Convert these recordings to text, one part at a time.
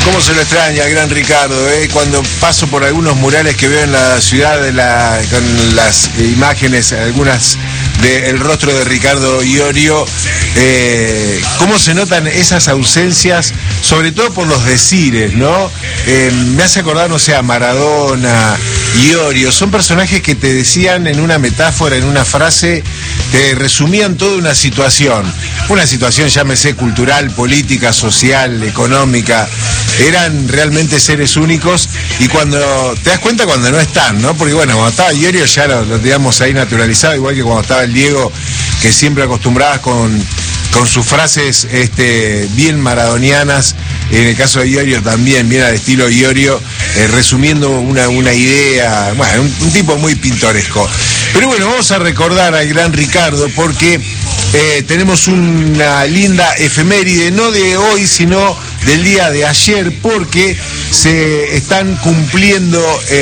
¿Cómo se lo extraña al gran Ricardo? Cuando paso por algunos murales que veo en la ciudad, con las imágenes, algunas del rostro de Ricardo Iorio, cómo se notan esas ausencias, sobre todo por los decires, ¿no? Me hace acordar, no sé, a Maradona, Iorio, son personajes que te decían en una metáfora, en una frase, te resumían toda una situación, llámese cultural, política, social, económica. Eran realmente seres únicos, y cuando te das cuenta cuando no están, ¿no? Porque bueno, cuando estaba Iorio ya lo teníamos ahí naturalizado, igual que cuando estaba el Diego, que siempre acostumbrabas con sus frases bien maradonianas. En el caso de Iorio también, bien al estilo Iorio, resumiendo una idea, bueno, un tipo muy pintoresco. Pero bueno, vamos a recordar al gran Ricardo porque tenemos una linda efeméride, no de hoy, sino del día de ayer, porque se están cumpliendo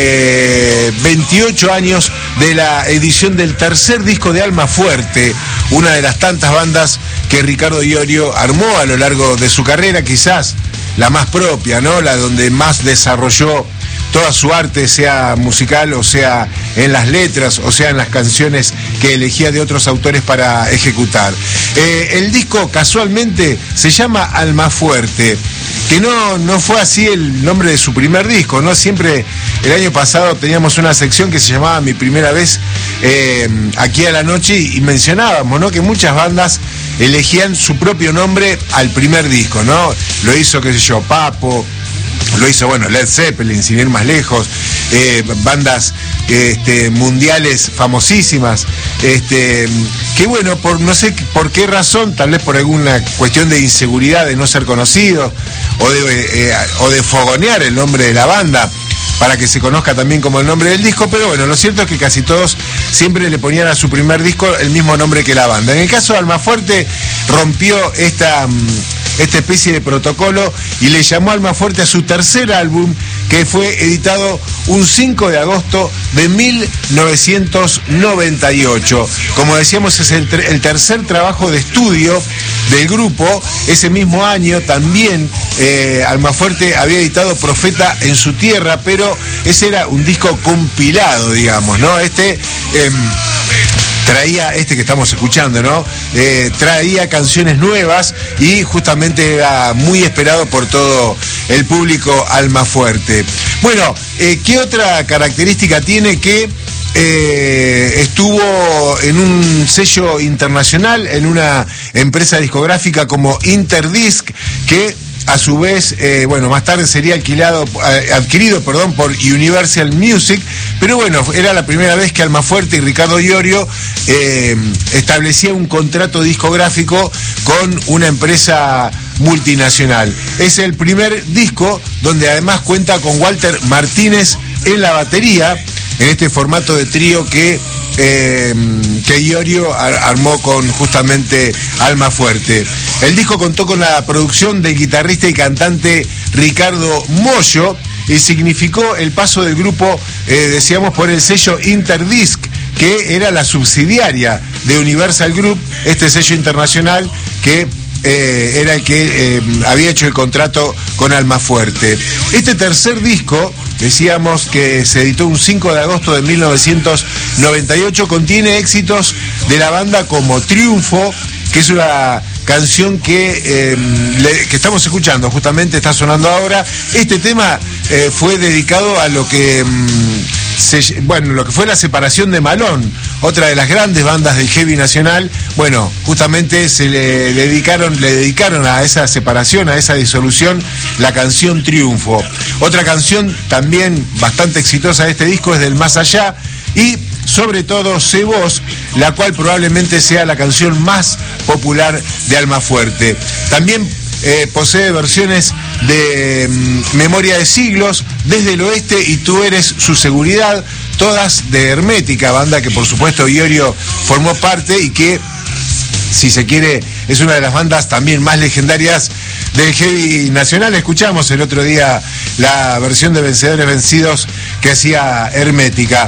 28 años de la edición del tercer disco de Almafuerte, una de las tantas bandas que Ricardo Iorio armó a lo largo de su carrera, quizás la más propia, ¿no? La donde más desarrolló toda su arte, sea musical, o sea en las letras, o sea en las canciones que elegía de otros autores para ejecutar. El disco casualmente se llama Almafuerte, que no fue así el nombre de su primer disco, ¿no? Siempre, el año pasado teníamos una sección que se llamaba Mi Primera Vez aquí a la noche, y mencionábamos, ¿no?, que muchas bandas elegían su propio nombre al primer disco, ¿no? Lo hizo, qué sé yo, Papo, lo hizo, bueno, Led Zeppelin, sin ir más lejos, bandas mundiales famosísimas, que bueno, no sé por qué razón, tal vez por alguna cuestión de inseguridad de no ser conocidos, o de fogonear el nombre de la banda para que se conozca también como el nombre del disco, pero bueno, lo cierto es que casi todos siempre le ponían a su primer disco el mismo nombre que la banda. En el caso de Almafuerte rompió esta especie de protocolo y le llamó Almafuerte a su tercer álbum, que fue editado un 5 de agosto de 1998. Como decíamos, es el tercer trabajo de estudio del grupo. Ese mismo año también Almafuerte había editado Profeta en su tierra, pero ese era un disco compilado, digamos, ¿no? Traía que estamos escuchando, ¿no? Traía canciones nuevas y justamente era muy esperado por todo el público Almafuerte. Bueno, ¿qué otra característica tiene? Que estuvo en un sello internacional, en una empresa discográfica como Interdisc, que a su vez, más tarde sería adquirido por Universal Music, pero bueno, era la primera vez que Almafuerte y Ricardo Iorio establecían un contrato discográfico con una empresa multinacional. Es el primer disco donde además cuenta con Walter Martínez en la batería, en este formato de trío que Iorio armó con justamente Almafuerte. El disco contó con la producción del guitarrista y cantante Ricardo Mollo y significó el paso del grupo, decíamos, por el sello Interdisc, que era la subsidiaria de Universal Group, este sello internacional que era el que había hecho el contrato con Almafuerte. Este tercer disco, decíamos que se editó un 5 de agosto de 1998, contiene éxitos de la banda como Triunfo, que es una canción que estamos escuchando, justamente está sonando ahora. Este tema fue dedicado a lo que lo que fue la separación de Malón, otra de las grandes bandas del heavy nacional. Bueno, justamente le dedicaron a esa separación, a esa disolución, la canción Triunfo. Otra canción también bastante exitosa de este disco es Del Más Allá, y sobre todo Sé Vos, la cual probablemente sea la canción más popular de Almafuerte. También posee versiones de Memoria de Siglos, Desde el Oeste y Tú Eres Su Seguridad, todas de Hermética, banda que por supuesto Iorio formó parte y que, si se quiere, es una de las bandas también más legendarias del heavy nacional. Escuchamos el otro día la versión de Vencedores Vencidos que hacía Hermética.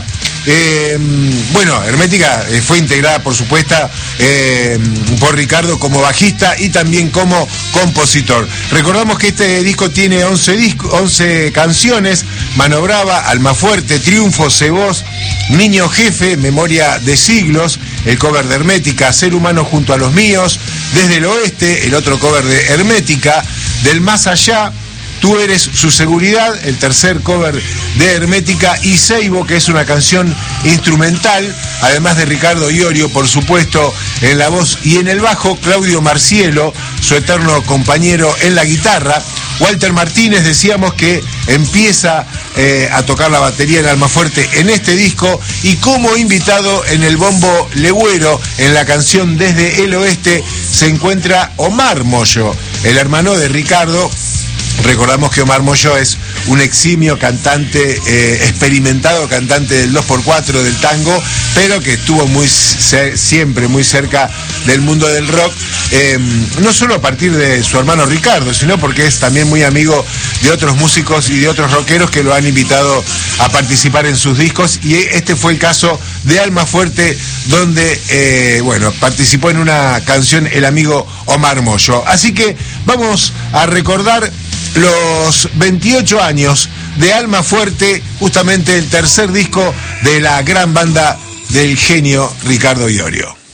Bueno, Hermética fue integrada, por supuesto, por Ricardo como bajista y también como compositor. Recordamos que este disco tiene 11 canciones: Mano Brava, Almafuerte, Triunfo, Cebos, Niño Jefe, Memoria de Siglos, el cover de Hermética, Ser Humano junto a los míos, Desde el Oeste, el otro cover de Hermética, Del Más Allá, Tú eres su seguridad, el tercer cover de Hermética, y Seibo, que es una canción instrumental, además de Ricardo Iorio, por supuesto, en la voz y en el bajo, Claudio Marcielo, su eterno compañero en la guitarra. Walter Martínez, decíamos que empieza a tocar la batería en Almafuerte en este disco, y como invitado en el bombo legüero en la canción Desde el Oeste se encuentra Omar Mollo, el hermano de Ricardo. Recordamos que Omar Mollo es un eximio cantante, experimentado cantante del 2x4 del tango, pero que estuvo siempre muy cerca del mundo del rock, no solo a partir de su hermano Ricardo, sino porque es también muy amigo de otros músicos y de otros rockeros que lo han invitado a participar en sus discos, y este fue el caso de Almafuerte, donde participó en una canción el amigo Omar Mollo. Así que vamos a recordar los 28 años de Almafuerte, justamente el tercer disco de la gran banda del genio Ricardo Iorio.